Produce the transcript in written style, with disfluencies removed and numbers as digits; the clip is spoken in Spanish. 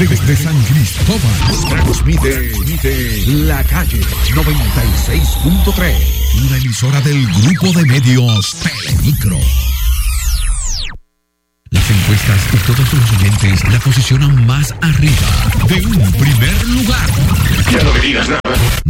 Desde San Cristóbal transmite La Calle 96.3, una emisora del grupo de medios Telemicro. Las encuestas y todos los oyentes la posicionan más arriba de un primer lugar. Ya no me digas nada.